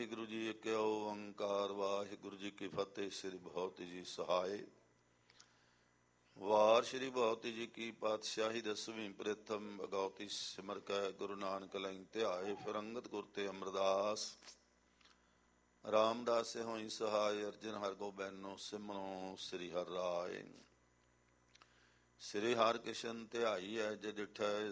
ਵਾਹਿਗੁਰੂ ਜੀ ਇੱਕ ਓੰਕਾਰ ਵਾਹਿਗੁਰੂ ਜੀ ਕੀ ਫਤਿਹ। ਸ੍ਰੀ ਭਗਵਤੀ ਜੀ ਸਹਾਏ। ਵਾਰ ਸ਼੍ਰੀ ਭਗਵਤੀ ਜੀ ਕੀ ਪਾਤਸ਼ਾਹੀ ਦਸਵੀਂ ਪ੍ਰਥਮ ਭਗਵਤੀ ਸਿਮਰ ਕੈ ਗੁਰੂ ਨਾਨਕ ਲਈ ਧਿਆਏ। ਫਿਰ ਅੰਗਦ ਗੁਰ ਤੇ ਅਮਰਦਾਸ ਰਾਮਦਾਸ ਹੋਈ ਸਹਾਏ। ਅਰਜਨ ਹਰ ਗੋਬਿੰਦੋ ਸਿਮਰੋ ਸ੍ਰੀ ਹਰਿ ਰਾਏ। ਸ੍ਰੀ ਹਰਿ ਕ੍ਰਿਸ਼ਨ ਧਿਆਈ ਹੈ ਜੇ ਡਿਠੈ